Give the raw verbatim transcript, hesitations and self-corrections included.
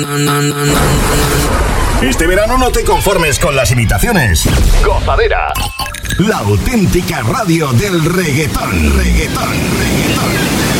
Este verano no te conformes con las imitaciones. Gozadera. La auténtica radio del reggaetón. Reggaetón, reggaetón.